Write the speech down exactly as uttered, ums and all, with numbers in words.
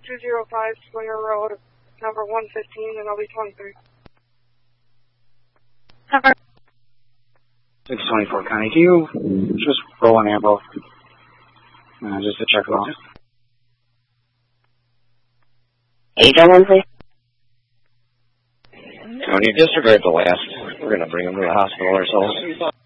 two zero five Swinger Road, number one fifteen, and I'll be twenty-three. Number six twenty-four, Connie. Can you just roll an ambo? Uh, just to check it out. eight one, please. Tony, disregard the last. We're going to bring him to the hospital ourselves.